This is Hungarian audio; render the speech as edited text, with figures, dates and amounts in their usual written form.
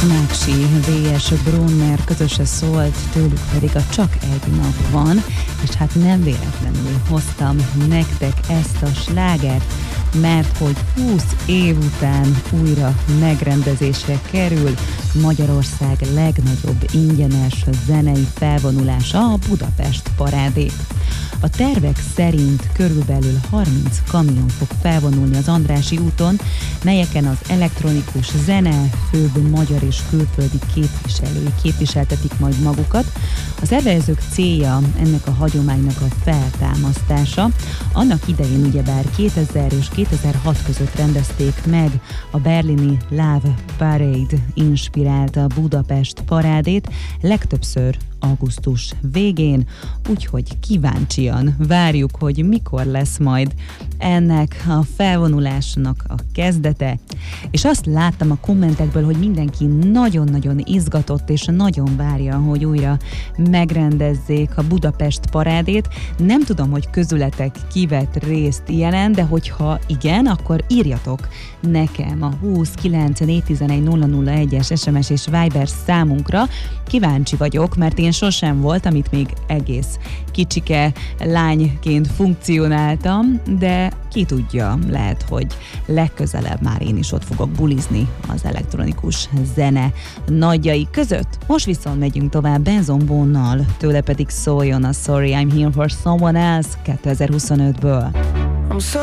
Náksi, V.S. Brunner közöse szólt, tőlük pedig a Csak egy nap van, és hát nem véletlenül hoztam nektek ezt a slágert, mert hogy 20 év után újra megrendezésre kerül Magyarország legnagyobb ingyenes zenei felvonulása, a Budapest Parádé. A tervek szerint körülbelül 30 kamion fog felvonulni az Andrássy úton, melyeken az elektronikus zene főbb magyar és külföldi képviselői képviseltetik majd magukat. A szervezők célja ennek a hagyománynak a feltámasztása. Annak idején ugyebár 2000 és 2006 között rendezték meg a berlini Love Parade inspirált a Budapest Parádét, legtöbbször augusztus végén, úgyhogy kíváncsian várjuk, hogy mikor lesz majd ennek a felvonulásnak a kezdete. És azt láttam a kommentekből, hogy mindenki nagyon-nagyon izgatott, és nagyon várja, hogy újra megrendezzék a Budapest Parádét. Nem tudom, hogy közületek ki vett részt ilyenen, de hogyha igen, akkor írjatok nekem a 20 9 411 001-es SMS és Viber számunkra. Kíváncsi vagyok, mert én sosem voltam, itt még egész kicsike lányként funkcionáltam, de ki tudja, lehet, hogy legközelebb már én is ott fogok bulizni az elektronikus zene nagyjai között. Most viszont megyünk tovább Benson Boone-nal, tőle pedig szóljon a Sorry I'm Here for Someone Else 2025-ből.